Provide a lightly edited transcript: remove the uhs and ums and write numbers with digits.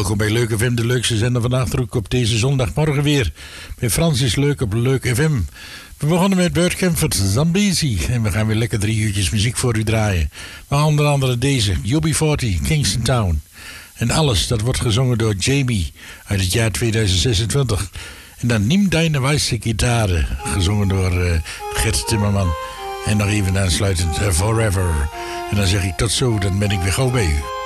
Welkom bij Leuk FM, de leukste zender van de Achterhoek op deze zondagmorgen weer. Bij Francis Leuk op Leuk FM. We begonnen met Bert Kempfert, Zambezi. En we gaan weer lekker 3 uurtjes muziek voor u draaien. Maar onder andere deze, UB40, Kingston Town. En alles, dat wordt gezongen door Jamie uit het jaar 2026. En dan Nimm deine weiße Gitarre, gezongen door Gert Timmerman. En nog even aansluitend Forever. En dan zeg ik tot zo, dan ben ik weer gauw bij u.